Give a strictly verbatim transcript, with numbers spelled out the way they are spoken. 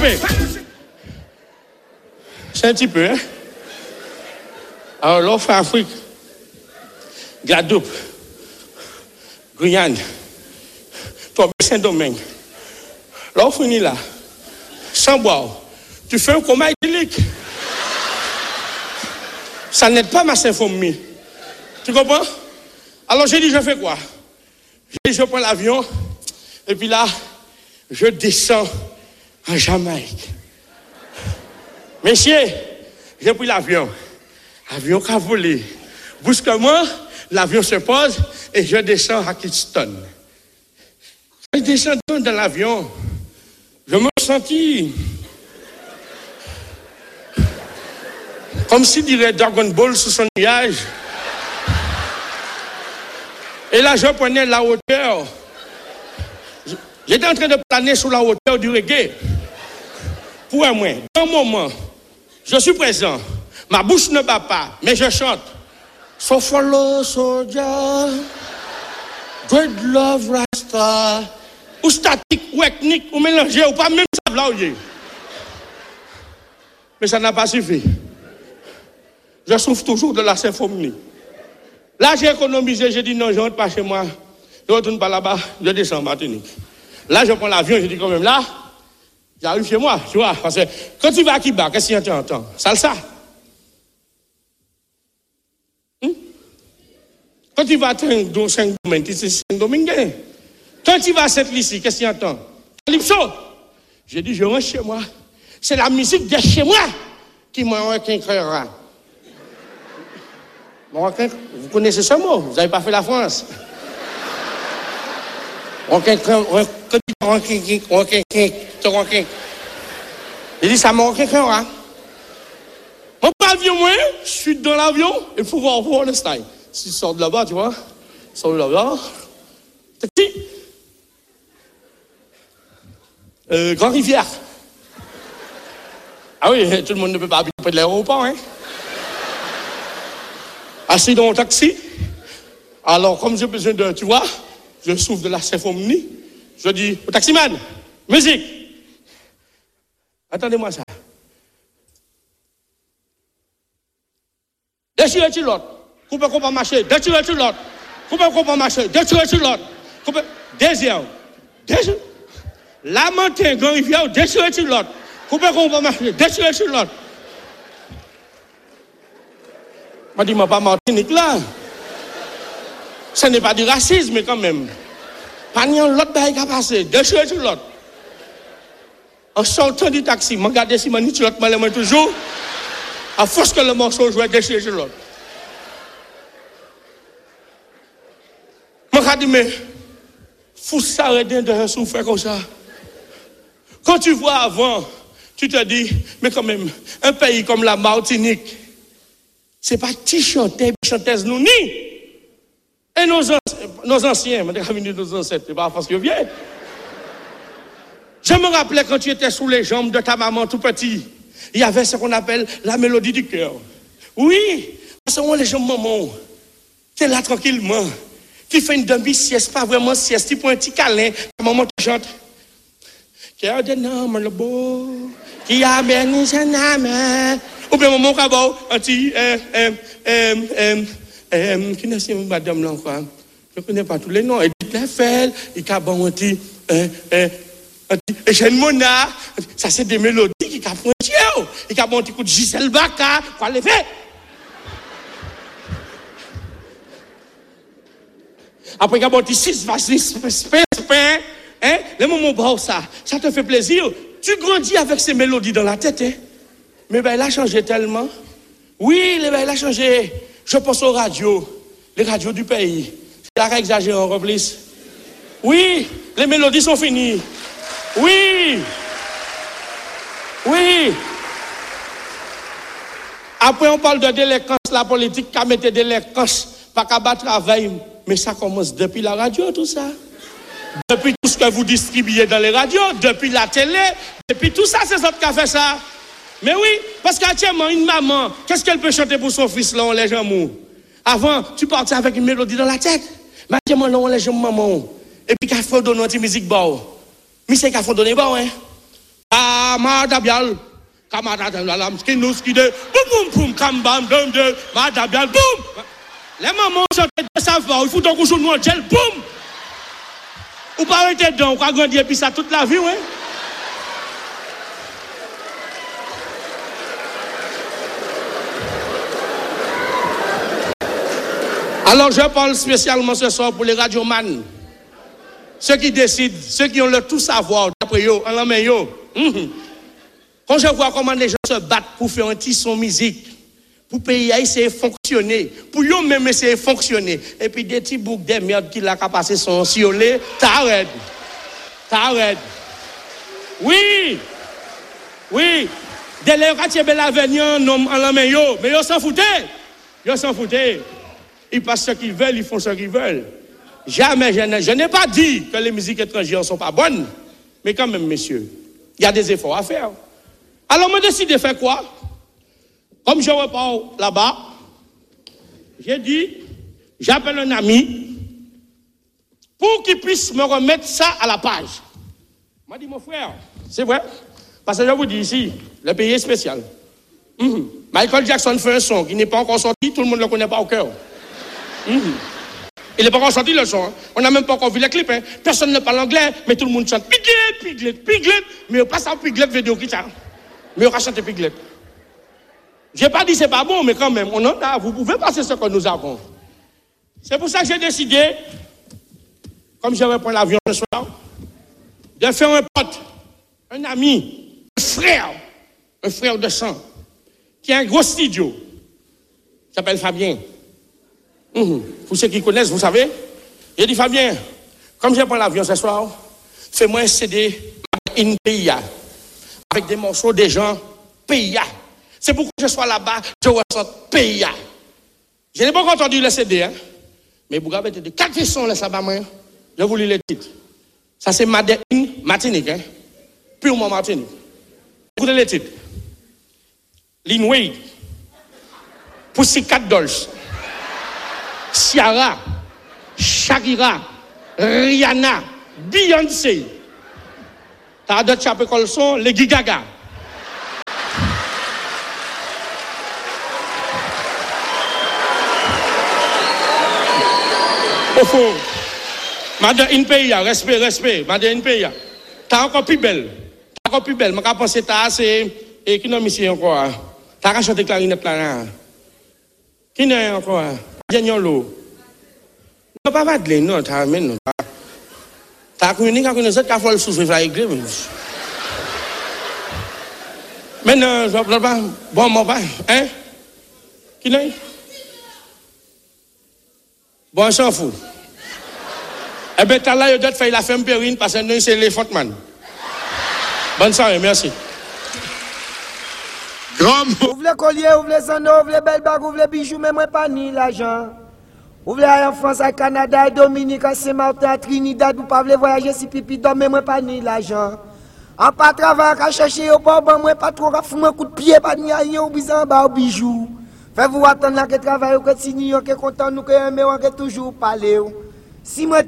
fait. C'est un petit peu, hein? Alors, l'offre Afrique, Guadeloupe, Guyane, Saint-Domingue. L'offre finit là, sans boire, tu fais un coma idyllique. Ça n'aide pas ma symphonie. Tu comprends? Alors, j'ai dit, je fais quoi? J'ai dit, je prends l'avion, et puis là, je descends en Jamaïque. Messieurs, j'ai pris l'avion. Avion qui a volé. Brusquement, l'avion se pose et je descends à Kingston. En descendant de l'avion, je me sentis comme si dirait Dragon Ball sous son nuage. Et là, je prenais la hauteur. J'étais en train de planer sur la hauteur du reggae. Pour un moment, dans un moment, je suis présent. Ma bouche ne bat pas, mais je chante. So follow soldier, great love rasta. Ou statique, ou ethnique, ou mélangé, ou pas même ça là où il est. Mais ça n'a pas suffi. Je souffre toujours de la symphonie. Là, j'ai économisé, j'ai dit non, je ne rentre pas chez moi. Je ne retourne pas là-bas, je descends en Martinique. Là, je prends l'avion, je dis quand même là, j'arrive chez moi, tu vois. Parce que quand tu vas à Kiba, qu'est-ce que tu entends? Salsa. Hmm? Quand tu vas à Saint-Domingue, c'est Saint-Domingue. Quand tu vas à Sainte-Lucie, qu'est-ce que tu entends? Calypso. J'ai dit, je rentre chez moi. C'est la musique de chez moi qui m'a requinquera. Vous connaissez ce mot? Vous n'avez pas fait la France. Il dit, ça m'a requinquera. Mon avion, moi, je suis dans l'avion, il faut voir, voir le style. Si tu sors de là-bas, tu vois, tu sors de là-bas, petit. Euh, Grand Rivière. Ah oui, tout le monde ne peut pas habiter près de l'aéroport, hein. Assis dans le taxi. Alors, comme j'ai besoin de, tu vois, je souffre de la symphonie. Je dis au taximan, musique. Attendez-moi ça. Déchirez-tu l'autre. Coupez, coupez, marcher. Déchirez-tu l'autre. Coupez, coupez, marcher. Déchirez-tu l'autre. Coupez. Deuxième. Deuxième. La montagne, Grand Rivière, déchirez-tu l'autre. Coupez, coupez, marcher. Déchirez-tu l'autre. Je dis, pas Martinique là. Ce n'est pas du racisme, mais quand même. Pas n'y a l'autre bail qui a passé. Déchirez-tu l'autre. En sortant du taxi, je regarde si je suis l'autre, toujours. À force que le morceau joue, déchirez-tu l'autre. Je dis, mais faut s'arrêter de souffrir comme ça. Quand tu vois avant, tu te dis, mais quand même, un pays comme la Martinique, c'est pas petit chanteur, chanteuse nous ni. Et nos, nos anciens, nos ancêtres, c'est pas parce qu'ils viennent. Je me rappelais quand tu étais sous les jambes de ta maman tout petit, il y avait ce qu'on appelle la mélodie du cœur. Oui, parce que les jambes maman, tu es là tranquillement. Tu fais une demi-sieste, pas vraiment sieste, tu prends un petit câlin, ta maman te chante. Cœur de homme le beau, qui a béni son âme. Ou bien maman cabot, un petit, euh, euh, euh, euh, euh, qui n'est-ce que madame là quoi? Je ne connais pas tous les noms. Edith Lefel, il cabot un petit, euh, euh, un petit, Eugène Mona. Ça c'est des mélodies qui cabot un petit, il cabot un petit coup de Gisèle Baka, quoi les fait? Après, il y a un petit six, six, hein? Le moment où ça, ça te fait plaisir. Tu grandis avec ces mélodies dans la tête, hein? Mais ben, il a changé tellement. Oui, ben, il a changé. Je pense aux radios, les radios du pays. C'est là exagéré en plus. Oui, les mélodies sont finies. Oui. Oui. Après, on parle de délinquance, la politique, qui mettait délinquance, pas qu'à battre travail. Mais ça commence depuis la radio, tout ça. Depuis tout ce que vous distribuez dans les radios, depuis la télé, depuis tout ça, c'est ça qui a fait ça. Mais oui, parce qu'actuellement, une maman, qu'est-ce qu'elle peut chanter pour son fils, là, on les gens mou? Avant, tu partais avec une mélodie dans la tête. Mais actuellement, là, on les gens maman. Et puis, qu'elle fait donner une petite musique, bon. Mais c'est qu'elle fait donner, bon, hein. Ah, Kamadabial, Kamadabial, Skinous, qui de, boum, boum, boum, Kambam, dum, de, Madabial, boum. Les mamans chantent de savent pas, il faut donc qu'on nous en gel, boum. Ou pas arrêter dedans, ou pas grandir, puis ça toute la vie, ouais. Alors je parle spécialement ce soir pour les radiomans. Ceux qui décident, ceux qui ont le tout savoir, d'après eux, en la main, eux. Mm-hmm. Quand je vois comment les gens se battent pour faire un petit son musique, pour payer, essayer de fonctionner, pour eux même essayer de fonctionner, et puis des petits boucs de merde qui l'a qu'à passer son siolet, t'arrêtes. T'arrêtes. Oui. Oui. Dès le quartier Belavenien, non, en la main, eux. Mais ils s'en foutaient. Ils s'en foutaient. Ils passent ce qu'ils veulent, ils font ce qu'ils veulent. Jamais, je n'ai, je n'ai pas dit que les musiques étrangères ne sont pas bonnes. Mais quand même, messieurs, il y a des efforts à faire. Alors, moi, décide de faire quoi? Comme je repars là-bas, j'ai dit, j'appelle un ami pour qu'il puisse me remettre ça à la page. Il m'a dit, mon frère, c'est vrai. Parce que je vous dis ici, le pays est spécial. Mm-hmm. Michael Jackson fait un son qui n'est pas encore sorti, tout le monde ne le connaît pas au cœur. Mmh. Il n'est pas encore sorti le son. Hein. On n'a même pas encore vu les clips. Hein. Personne ne parle anglais, mais tout le monde chante Piglet, Piglet, Piglet. Mais on passe en Piglet vidéo qui ça. Mais on va chanter Piglet. Je n'ai pas dit que ce n'est pas bon, mais quand même, on en a. Vous pouvez passer ce que nous avons. C'est pour ça que j'ai décidé, comme je vais prendre l'avion ce soir, de faire un pote, un ami, un frère, un frère de sang, qui a un gros studio, qui s'appelle Fabien. Mmh. Pour ceux qui connaissent, vous savez, j'ai dit Fabien, comme je prends l'avion ce soir, fais-moi un C D in P I A, avec des morceaux des gens P I A. C'est pourquoi je sois là-bas, je ressens P I A. Je n'ai pas encore entendu le C D, hein, mais vous avez été de quatre sons là, ça va moi. Je vous lis les titres. Ça c'est Made in Martinique, hein, purement Martinique. Écoutez les titres. Lin Wade, Pussycat Dolls. Ciara, Shakira, Rihanna, Beyoncé. T'as d'autres chapes comme son, les Gigaga. Au fond, madame in pays, respect, respect, madame in pays. T'as encore plus belle. T'as encore plus belle. Je pense que t'as assez. Et qui n'a mis ici encore? T'as chanté clarinette là. Qui n'a encore? L'eau. Non, pas Madeleine, non, t'as amené, non. T'as communiqué avec nous autres qui a fait le sous-vivre à l'église. Maintenant, je ne pas. Bon, mon père, hein? Qui n'est? Bon, on s'en fout. Eh bien, t'as là, il doit faire la femme périne parce que nous, c'est l'éléphant man. Bonne soirée, merci. Ouvre le collier, ouvre les anneaux, ouvre les belles bagues, ouvre les bijoux, mais moi pas ni l'argent. Ouvre en France, à Canada, à Dominique, à Saint-Martin, à Trinidad, vous pas voyager si pipi d'homme, mais moi pas ni l'argent. En pas travailler, à chercher au bord, moi pas trop, à foutre un coup de pied, pas ni rien, ou bizarre, bah, au bijou. Faites-vous attendre que travail, que signe, que content, nous, que aimez, que toujours parler. Si moi